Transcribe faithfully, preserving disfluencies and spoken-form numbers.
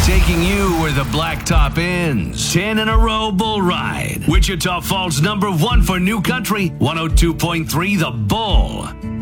Taking you where the blacktop ends. Ten in a row bull ride. Wichita Falls number one for New Country. one oh two point three The Bull.